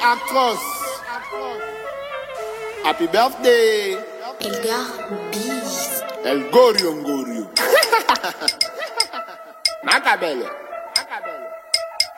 atroce. Happy birthday. Elgar Biz. El Gorio Ngorio. Macabelle.